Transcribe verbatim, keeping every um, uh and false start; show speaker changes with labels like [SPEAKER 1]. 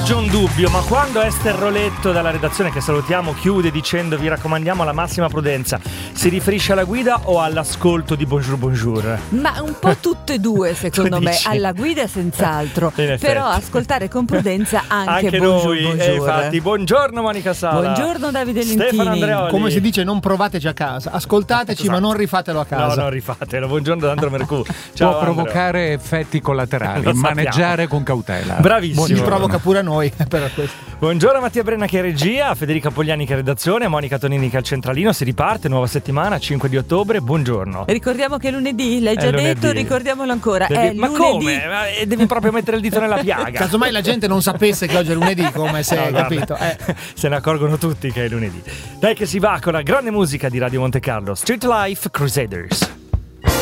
[SPEAKER 1] sorge un dubbio, ma quando Esther Roletto dalla redazione, che salutiamo, chiude dicendo vi raccomandiamo la massima prudenza, si riferisce alla guida o all'ascolto di Bonjour Bonjour?
[SPEAKER 2] Ma un po' tutte e due, secondo me. Alla guida senz'altro, però ascoltare con prudenza anche,
[SPEAKER 1] anche
[SPEAKER 2] Bonjour
[SPEAKER 1] noi.
[SPEAKER 2] Bonjour.
[SPEAKER 1] Eh, infatti, buongiorno Monica Sala.
[SPEAKER 2] Buongiorno Davide Lentini.
[SPEAKER 1] Stefano Andreoli.
[SPEAKER 3] Come si dice, non provateci a casa, ascoltateci, esatto, ma non rifatelo a casa.
[SPEAKER 1] No, non rifatelo. Buongiorno D'Andro Mercù. Ciao.
[SPEAKER 4] Può provocare Andrea. effetti collaterali, maneggiare con cautela.
[SPEAKER 1] Bravissimo.
[SPEAKER 3] Ci provoca pure a noi per questo.
[SPEAKER 1] Buongiorno Mattia Brenna che è regia, Federica Pogliani che è redazione, Monica Tonini che è al centralino. Si riparte, nuova settimana, cinque di ottobre. Buongiorno.
[SPEAKER 2] Ricordiamo che è lunedì, l'hai già detto, ricordiamolo ancora.
[SPEAKER 1] Devi,
[SPEAKER 2] è
[SPEAKER 1] ma
[SPEAKER 2] lunedì.
[SPEAKER 1] come? Devi proprio mettere il dito nella piaga.
[SPEAKER 3] Casomai la gente non sapesse che oggi è lunedì, come se hai no, capito. Eh.
[SPEAKER 1] Se ne accorgono tutti che è lunedì. Dai che si va con la grande musica di Radio Monte Carlo. Street Life Crusaders.